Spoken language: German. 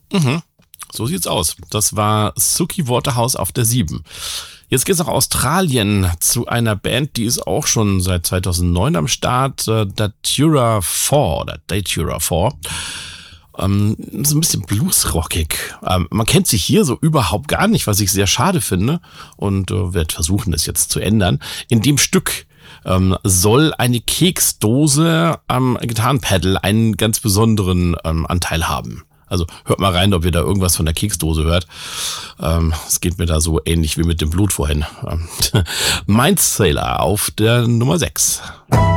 Mhm. So sieht's aus. Das war Suki Waterhouse auf der 7. Jetzt geht's nach Australien zu einer Band, die ist auch schon seit 2009 am Start, Datura 4 oder Datura 4. So ein bisschen bluesrockig. Man kennt sich hier so überhaupt gar nicht, was ich sehr schade finde und werde versuchen, das jetzt zu ändern. In dem Stück soll eine Keksdose am Gitarrenpedal einen ganz besonderen Anteil haben. Also hört mal rein, ob ihr da irgendwas von der Keksdose hört. Es geht mir da so ähnlich wie mit dem Blut vorhin. Mindsailor auf der Nummer 6.